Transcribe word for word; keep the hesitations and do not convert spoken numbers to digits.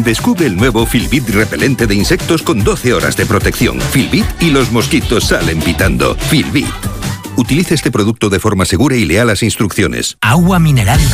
Descubre el nuevo Filbit repelente de insectos con doce horas de protección. Filbit y los mosquitos salen pitando. Filbit. Utilice este producto de forma segura y lea las instrucciones. Agua mineral